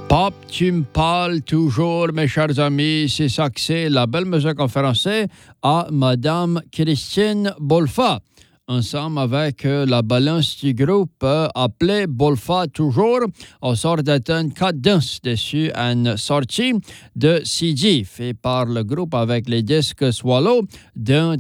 Pop, tu me parles toujours, mes chers amis. C'est ça que c'est la belle musique en français à Madame Christine Bolfa. Ensemble avec la balance du groupe appelé Bolfa toujours. On sort d'atteindre 4 danses dessus une sortie de CD fait par le groupe avec les disques Swallow de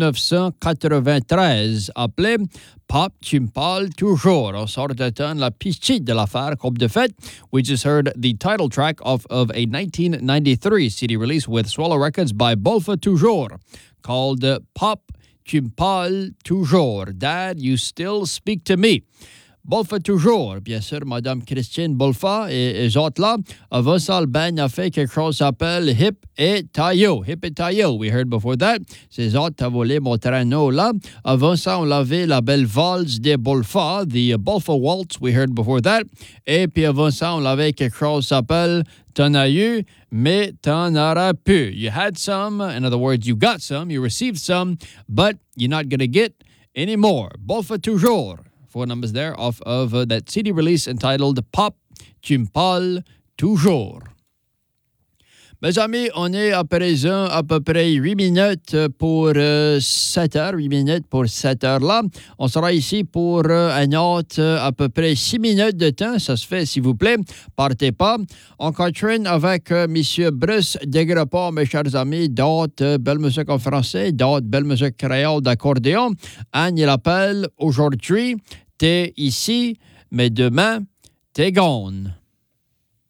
1993 appelé Pop, tu me parles toujours. On sort d'atteindre la piste de l'affaire Coupe de fête. We just heard the title track of a 1993 CD release with Swallow Records by Bolfa toujours called Pop, tu me parles toujours. Dad, you still speak to me. Bolfa toujours. Bien sûr, Madame Christine Bolfa et les autres là. Avant ça, le band a fait quelque chose qui s'appelle Hip et Tayo. Hip et Tayo, we heard before that. Ces autres ont volé mon traîneau là. Avant ça, on avait la belle valse des Bolfa, the Bolfa Waltz, we heard before that. Et puis avant ça, on avait quelque chose qui s'appelle T'en as eu, mais t'en auras pu. You had some, in other words, you got some, you received some, but you're not going to get any more. Bolfa toujours. 4 numbers there off of that CD release entitled Pop, tu me parles toujours. Mes amis, on est à présent à peu près 8 minutes pour 7 heures. 8 minutes pour 7 heures là. On sera ici pour un autre à peu près 6 minutes de temps. Ça se fait, s'il vous plaît. Partez pas. On continue avec M. Bruce Degrepont, mes chers amis. D'autres belles musiques en français, d'autres belles musiques créoles d'accordéon. Anne, il appelle aujourd'hui, t'es ici, mais demain, t'es gone.